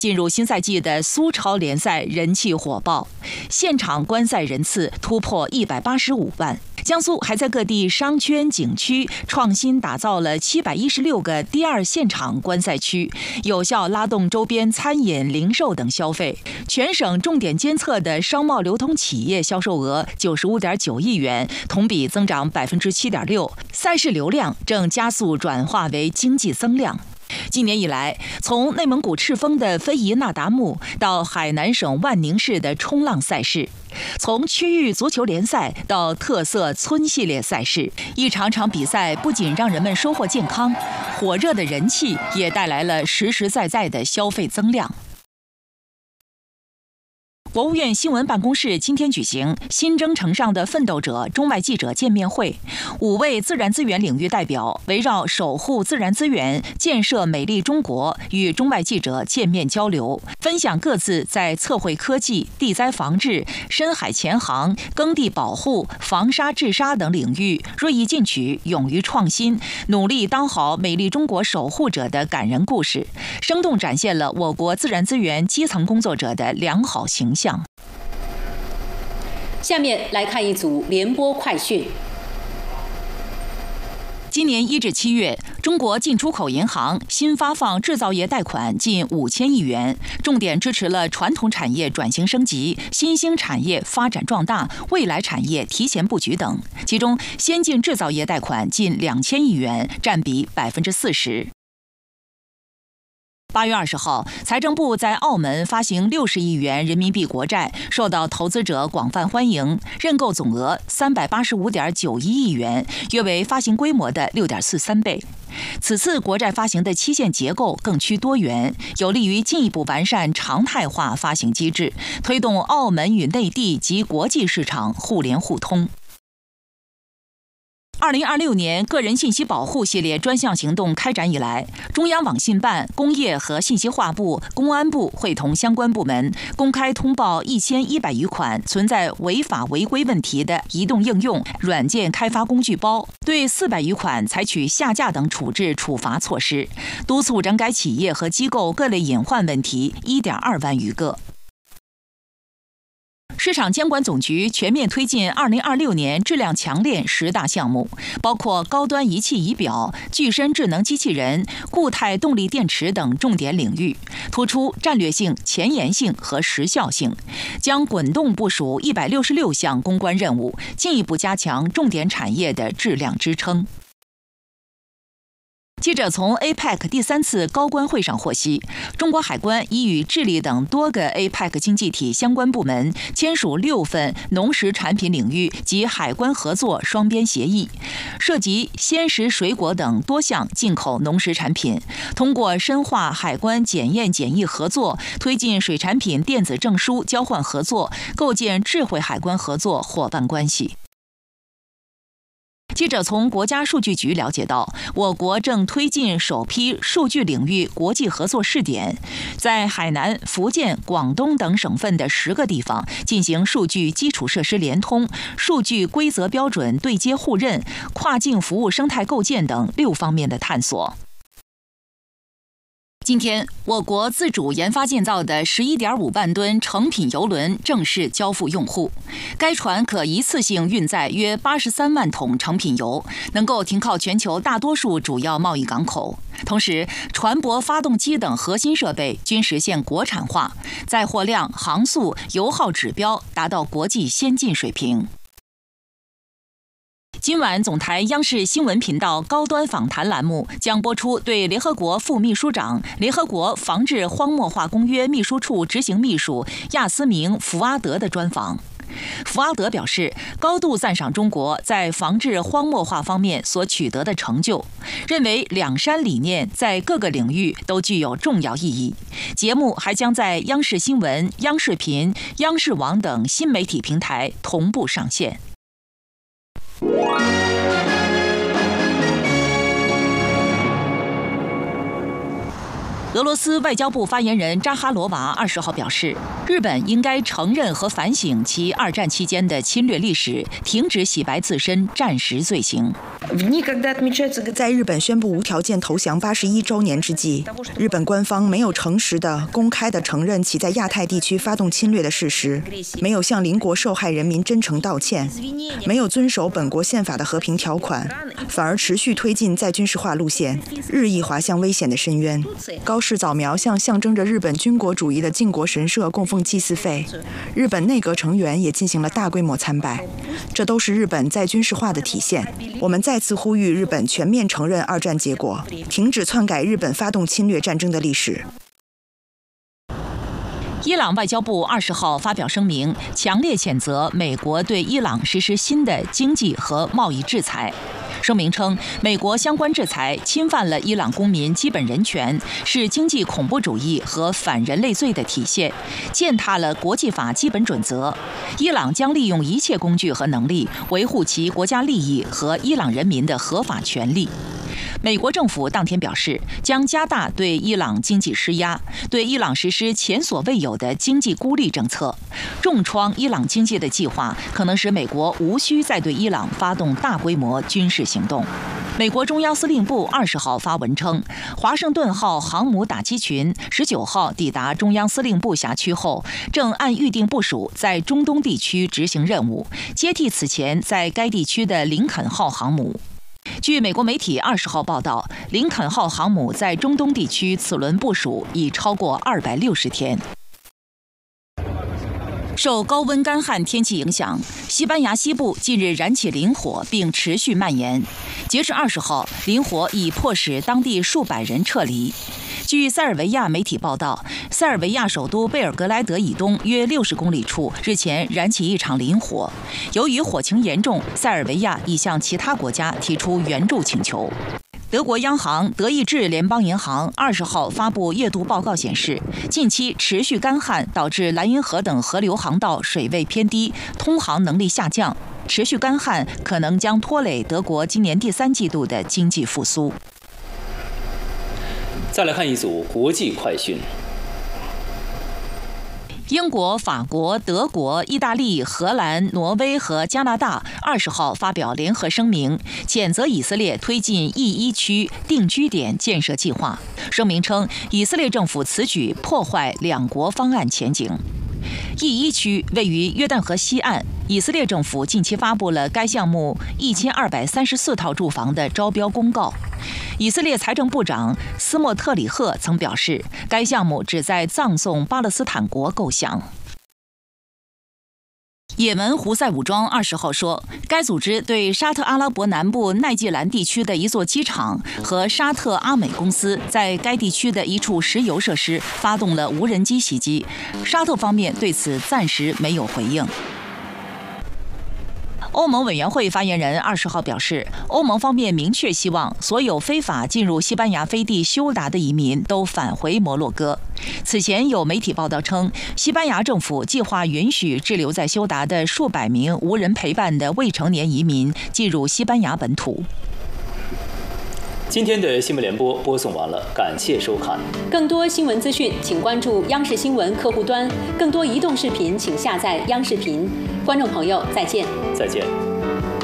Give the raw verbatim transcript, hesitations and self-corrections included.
进入新赛季的苏超联赛人气火爆，现场观赛人次突破一百八十五万。江苏还在各地商圈、景区创新打造了七百一十六个第二现场观赛区，有效拉动周边餐饮、零售等消费。全省重点监测的商贸流通企业销售额九十五点九亿元，同比增长百分之七点六。赛事流量正加速转化为经济增量。今年以来，从内蒙古赤峰的非遗那达慕到海南省万宁市的冲浪赛事，从区域足球联赛到特色村系列赛事，一场场比赛不仅让人们收获健康，火热的人气也带来了实实在在的消费增量。国务院新闻办公室今天举行新征程上的奋斗者中外记者见面会，五位自然资源领域代表围绕守护自然资源、建设美丽中国，与中外记者见面交流，分享各自在测绘科技、地灾防治、深海潜航、耕地保护、防沙治沙等领域锐意进取、勇于创新，努力当好美丽中国守护者的感人故事，生动展现了我国自然资源基层工作者的良好形象。 下面来看一组联播快讯。 今年一至七月，中国进出口银行新发放制造业贷款近五千亿元，重点支持了传统产业转型升级、新兴产业发展壮大、未来产业提前布局等。其中，先进制造业贷款近两千亿元，占比百分之四十。八月二十号，财政部在澳门发行六十亿元人民币国债，受到投资者广泛欢迎，认购总额三百八十五点九一亿元，约为发行规模的六点四三倍。此次国债发行的期限结构更趋多元，有利于进一步完善常态化发行机制，推动澳门与内地及国际市场互联互通。二零二六年个人信息保护系列专项行动开展以来，中央网信办、工业和信息化部、公安部会同相关部门公开通报一千一百余款存在违法违规问题的移动应用、软件开发工具包，对四百余款采取下架等处置处罚措施，督促整改企业和机构各类隐患问题一点二万余个。市场监管总局全面推进二零二六年质量强链十大项目，包括高端仪器仪表、具身智能机器人、固态动力电池等重点领域，突出战略性、前沿性和时效性，将滚动部署一百六十六项攻关任务，进一步加强重点产业的质量支撑。记者从 A P E C 第三次高官会上获悉，中国海关已与智利等多个 A P E C 经济体相关部门签署六份农食产品领域及海关合作双边协议，涉及鲜食、水果等多项进口农食产品，通过深化海关检验检疫合作，推进水产品电子证书交换合作，构建智慧海关合作伙伴关系。记者从国家数据局了解到，我国正推进首批数据领域国际合作试点，在海南、福建、广东等省份的十个地方进行数据基础设施联通、数据规则标准对接互认、跨境服务生态构建等六方面的探索。今天，我国自主研发建造的 十一点五万吨成品邮轮正式交付用户。该船可一次性运载约八十三万桶成品油，能够停靠全球大多数主要贸易港口。同时，船舶发动机等核心设备均实现国产化，载货量、航速、油耗指标达到国际先进水平。今晚，总台央视新闻频道高端访谈栏目将播出对联合国副秘书长、联合国防治荒漠化公约秘书处执行秘书亚斯明·福阿德的专访。福阿德表示，高度赞赏中国在防治荒漠化方面所取得的成就，认为两山理念在各个领域都具有重要意义。节目还将在央视新闻、央视频、央视网等新媒体平台同步上线。 Música 。 俄罗斯外交部发言人扎哈罗娃二十号表示，日本应该承认和反省其二战期间的侵略历史，停止洗白自身战时罪行。 在日本宣布无条件投降八十一周年之际，日本官方没有诚实的、公开的承认其在亚太地区发动侵略的事实，没有向邻国受害人民真诚道歉，没有遵守本国宪法的和平条款，反而持续推进再军事化路线，日益滑向危险的深渊。高市早苗向象征着日本军国主义的靖国神社供奉祭祀费，日本内阁成员也进行了大规模参拜，这都是日本再军事化的体现。我们再次呼吁日本全面承认二战结果，停止篡改日本发动侵略战争的历史。 伊朗外交部二十号发表声明，强烈谴责美国对伊朗实施新的经济和贸易制裁。声明称，美国相关制裁侵犯了伊朗公民基本人权，是经济恐怖主义和反人类罪的体现，践踏了国际法基本准则。伊朗将利用一切工具和能力，维护其国家利益和伊朗人民的合法权利。美国政府当天表示，将加大对伊朗经济施压，对伊朗实施前所未有的经济孤立政策。重创伊朗经济的计划可能使美国无需再对伊朗发动大规模军事行动。美国中央司令部二十号发文称，华盛顿号航母打击群十九号抵达中央司令部辖区后，正按预定部署在中东地区执行任务，接替此前在该地区的林肯号航母。据美国媒体二十号报道，林肯号航母在中东地区此轮部署已超过二百六十天。受高温干旱天气影响，西班牙西部近日燃起林火，并持续蔓延。截至二十号，林火已迫使当地数百人撤离。据塞尔维亚媒体报道，塞尔维亚首都贝尔格莱德以东约六十公里处日前燃起一场林火。由于火情严重，塞尔维亚已向其他国家提出援助请求。德国央行德意志联邦银行二十号发布月度报告显示，近期持续干旱导致莱茵河等河流航道水位偏低，通航能力下降。持续干旱可能将拖累德国今年第三季度的经济复苏。 再来看一组国际快讯。 英国、法国、德国、意大利、荷兰、挪威和加拿大二十号发表联合声明，谴责以色列推进 E 一区定居点建设计划。声明称，以色列政府此举破坏两国方案前景。E 一区位于约旦河西岸，以色列政府近期发布了该项目一千二百三十四套住房的招标公告。以色列财政部长斯莫特里赫曾表示，该项目旨在葬送巴勒斯坦国构想。也门胡塞武装二十号说，该组织对沙特阿拉伯南部奈季兰地区的一座机场和沙特阿美公司在该地区的一处石油设施发动了无人机袭击。沙特方面对此暂时没有回应。欧盟委员会发言人二十号表示，欧盟方面明确希望所有非法进入西班牙飞地休达的移民都返回摩洛哥。此前有媒体报道称，西班牙政府计划允许滞留在休达的数百名无人陪伴的未成年移民进入西班牙本土。 今天的新闻联播播送完了，感谢收看。 更多新闻资讯，请关注央视新闻客户端；更多移动视频，请下载央视频。观众朋友，再见。 再见。